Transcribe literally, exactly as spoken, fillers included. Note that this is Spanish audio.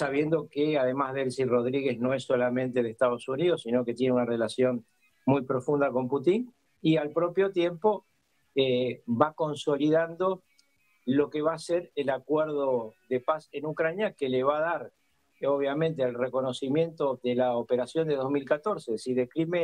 sabiendo que además Delcy Rodríguez no es solamente de Estados Unidos, sino que tiene una relación muy profunda con Putin, y al propio tiempo eh, va consolidando lo que va a ser el acuerdo de paz en Ucrania, que le va a dar, eh, obviamente, el reconocimiento de la operación de dos mil catorce, es decir, de Crimea,